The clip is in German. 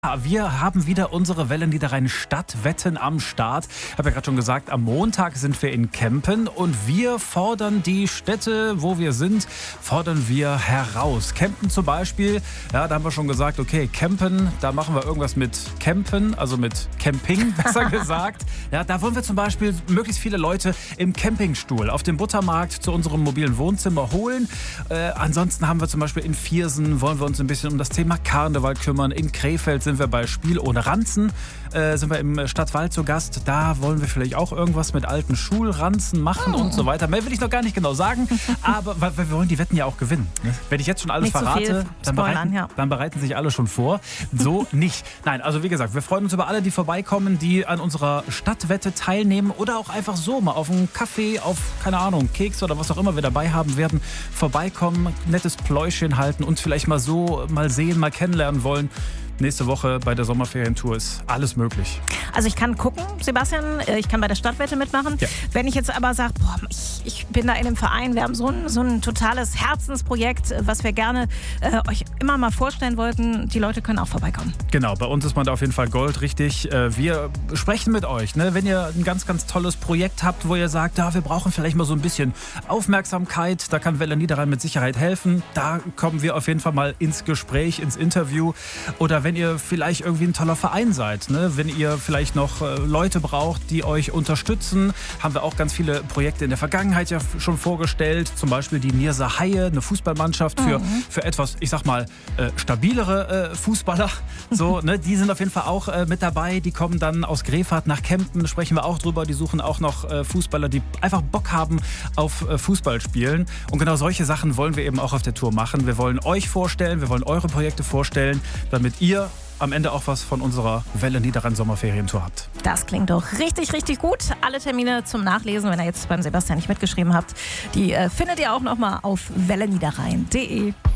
Wir haben wieder unsere Wellenniederrhein Stadtwetten am Start. Ich habe ja gerade schon gesagt, am Montag sind wir in Kempen und wir fordern die Städte, wo wir sind, fordern wir heraus. Kempen zum Beispiel, ja, da haben wir schon gesagt, okay, Kempen, da machen wir irgendwas mit Campen, also mit Camping, besser gesagt. Ja, da wollen wir zum Beispiel möglichst viele Leute im Campingstuhl auf dem Buttermarkt zu unserem mobilen Wohnzimmer holen. Ansonsten haben wir zum Beispiel in Viersen, wollen wir uns ein bisschen um das Thema Karneval kümmern. In Krefeld sind wir bei Spiel ohne Ranzen, sind wir im Stadtwald zu Gast. Da wollen wir vielleicht auch irgendwas mit alten Schulranzen machen und so weiter. Mehr will ich noch gar nicht genau sagen, aber weil wir wollen die Wetten ja auch gewinnen. Ne? Wenn ich jetzt schon alles nicht verrate, so dann bereiten sich alle schon vor. So nicht. Nein, also wie gesagt, wir freuen uns über alle, die vorbeikommen, die an unserer Stadtwette teilnehmen oder auch einfach so mal auf einen Kaffee, auf, keine Ahnung, Keks oder was auch immer wir dabei haben werden, vorbeikommen, nettes Pläuschen halten, uns vielleicht mal so mal sehen, mal kennenlernen wollen. Nächste Woche bei der Sommerferientour ist alles möglich. Also ich kann gucken, Sebastian, ich kann bei der Stadtwette mitmachen. Ja. Wenn ich jetzt aber sage, ich bin da in einem Verein, wir haben so ein totales Herzensprojekt, was wir gerne euch immer mal vorstellen wollten, die Leute können auch vorbeikommen. Genau, bei uns ist man da auf jeden Fall Gold, richtig. Wir sprechen mit euch, ne? Wenn ihr ein ganz, ganz tolles Projekt habt, wo ihr sagt, ja, wir brauchen vielleicht mal so ein bisschen Aufmerksamkeit, da kann Wellenniederrhein mit Sicherheit helfen. Da kommen wir auf jeden Fall mal ins Gespräch, ins Interview. Oder wenn ihr vielleicht irgendwie ein toller Verein seid, ne? Wenn ihr vielleicht noch Leute braucht, die euch unterstützen, haben wir auch ganz viele Projekte in der Vergangenheit ja schon vorgestellt. Zum Beispiel die Nierser Haie, eine Fußballmannschaft für etwas, ich sag mal, stabilere Fußballer. So, ne? Die sind auf jeden Fall auch mit dabei. Die kommen dann aus Grefrath nach Kempen, sprechen wir auch drüber. Die suchen auch noch Fußballer, die einfach Bock haben auf Fußballspielen. Und genau solche Sachen wollen wir eben auch auf der Tour machen. Wir wollen euch vorstellen, wir wollen eure Projekte vorstellen, damit ihr am Ende auch was von unserer Wellenniederrhein Sommerferientour habt. Das klingt doch richtig, richtig gut. Alle Termine zum Nachlesen, wenn ihr jetzt beim Sebastian nicht mitgeschrieben habt, die findet ihr auch nochmal auf wellenniederrhein.de.